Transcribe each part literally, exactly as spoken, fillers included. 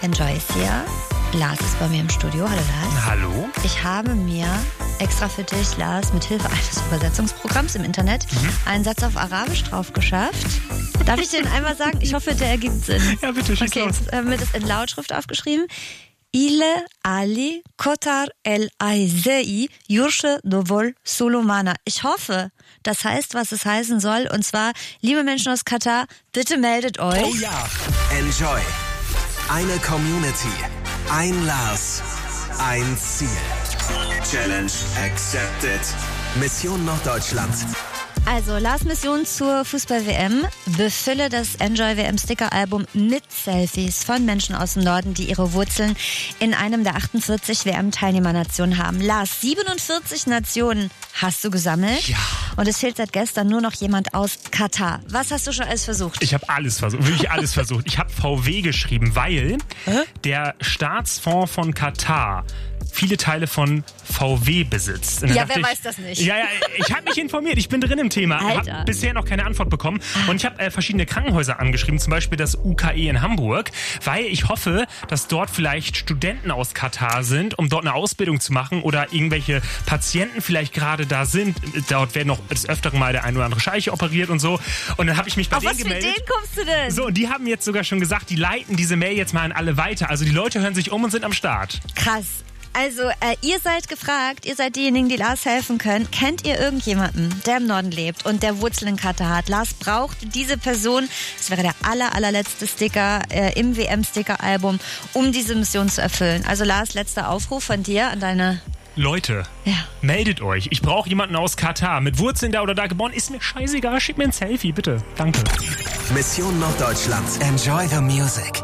Enjoy ist hier. Lars ist bei mir im Studio. Hallo Lars. Hallo. Ich habe mir extra für dich, Lars, mit Hilfe eines Übersetzungsprogramms im Internet mhm. einen Satz auf Arabisch drauf geschafft. Darf ich den einmal sagen? Ich hoffe, der ergibt Sinn. Ja, bitte, schieß okay, los. Okay, haben wir das in Lautschrift aufgeschrieben. Ile Ali Kotar El Aizei Yurshe Dovol Solomana. Ich hoffe, das heißt, was es heißen soll. Und zwar, liebe Menschen aus Katar, bitte meldet euch. Oh ja. Enjoy. Eine Community. Ein Lars. Ein Ziel. Challenge accepted. Mission Norddeutschland. Also, Lars Mission zur Fußball-W M. Befülle das Enjoy-W M-Sticker-Album mit Selfies von Menschen aus dem Norden, die ihre Wurzeln in einem der achtundvierzig W M-Teilnehmernationen haben. Lars, siebenundvierzig Nationen hast du gesammelt. Ja. Und es fehlt seit gestern nur noch jemand aus Katar. Was hast du schon alles versucht? Ich habe alles versucht, wirklich alles versucht. Ich habe V W geschrieben, weil Hä? der Staatsfonds von Katar viele Teile von V W besitzt. Ja, wer ich, weiß das nicht? Ja, ja, ich habe mich informiert, ich bin drin im Thema. Ich habe bisher noch keine Antwort bekommen. Und ich habe äh, verschiedene Krankenhäuser angeschrieben, zum Beispiel das U K E in Hamburg, weil ich hoffe, dass dort vielleicht Studenten aus Katar sind, um dort eine Ausbildung zu machen oder irgendwelche Patienten vielleicht gerade da sind. Dort werden noch des Öfteren mal der ein oder andere Scheiche operiert und so. Und dann habe ich mich bei Auf denen was gemeldet. Für den kommst du denn? So, und die haben jetzt sogar schon gesagt, die leiten diese Mail jetzt mal an alle weiter. Also die Leute hören sich um und sind am Start. Krass. Also, äh, ihr seid gefragt, ihr seid diejenigen, die Lars helfen können. Kennt ihr irgendjemanden, der im Norden lebt und der Wurzeln in Katar hat? Lars braucht diese Person, das wäre der aller, allerletzte Sticker äh, im W M-Sticker-Album, um diese Mission zu erfüllen. Also Lars, letzter Aufruf von dir an deine... Leute, ja. meldet euch. Ich brauche jemanden aus Katar. Mit Wurzeln da oder da geboren. Ist mir scheißegal. Schickt mir ein Selfie, bitte. Danke. Mission Norddeutschland. Enjoy the music.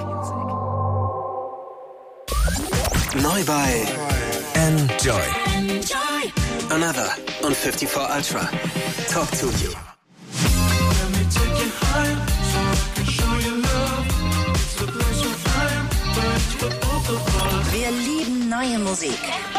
Neu bei Enjoy. Enjoy. Another on fifty-four Ultra. Talk to you. Wir lieben neue Musik.